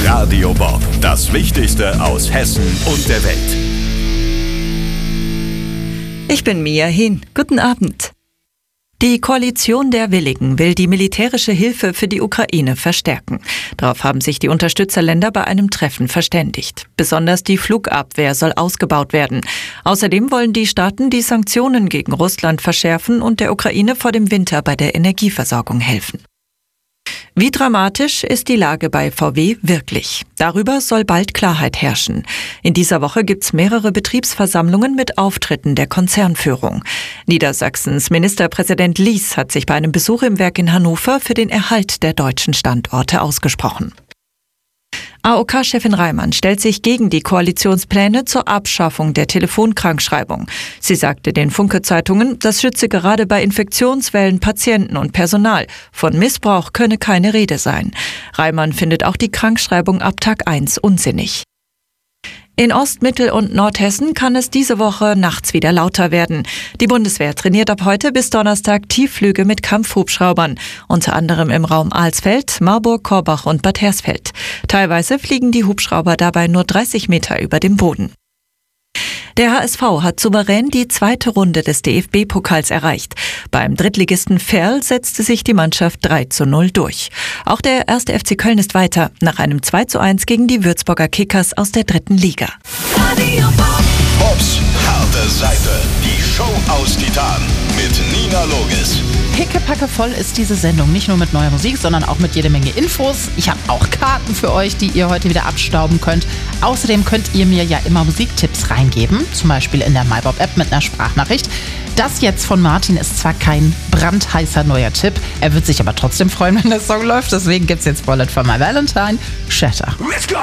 Radio Bob, das Wichtigste aus Hessen und der Welt. Ich bin Mia Hin. Guten Abend. Die Koalition der Willigen will die militärische Hilfe für die Ukraine verstärken. Darauf haben sich die Unterstützerländer bei einem Treffen verständigt. Besonders die Flugabwehr soll ausgebaut werden. Außerdem wollen die Staaten die Sanktionen gegen Russland verschärfen und der Ukraine vor dem Winter bei der Energieversorgung helfen. Wie dramatisch ist die Lage bei VW wirklich? Darüber soll bald Klarheit herrschen. In dieser Woche gibt's mehrere Betriebsversammlungen mit Auftritten der Konzernführung. Niedersachsens Ministerpräsident Lies hat sich bei einem Besuch im Werk in Hannover für den Erhalt der deutschen Standorte ausgesprochen. AOK-Chefin Reimann stellt sich gegen die Koalitionspläne zur Abschaffung der Telefonkrankschreibung. Sie sagte den Funke-Zeitungen, das schütze gerade bei Infektionswellen Patienten und Personal. Von Missbrauch könne keine Rede sein. Reimann findet auch die Krankschreibung ab Tag 1 unsinnig. In Ost-, Mittel- und Nordhessen kann es diese Woche nachts wieder lauter werden. Die Bundeswehr trainiert ab heute bis Donnerstag Tiefflüge mit Kampfhubschraubern, unter anderem im Raum Alsfeld, Marburg, Korbach und Bad Hersfeld. Teilweise fliegen die Hubschrauber dabei nur 30 Meter über dem Boden. Der HSV hat souverän die zweite Runde des DFB-Pokals erreicht. Beim Drittligisten Verl setzte sich die Mannschaft 3:0 durch. Auch der 1. FC Köln ist weiter, nach einem 2:1 gegen die Würzburger Kickers aus der 3. Liga. Bobs harte Seite. Die Show aus Titan mit Nina Logis. Pickepacke voll ist diese Sendung, nicht nur mit neuer Musik, sondern auch mit jede Menge Infos. Ich habe auch Karten für euch, die ihr heute wieder abstauben könnt. Außerdem könnt ihr mir ja immer Musiktipps reingeben, zum Beispiel in der MyBob-App mit einer Sprachnachricht. Das jetzt von Martin ist zwar kein brandheißer neuer Tipp, er wird sich aber trotzdem freuen, wenn der Song läuft. Deswegen gibt's jetzt Bullet for My Valentine, Shatter.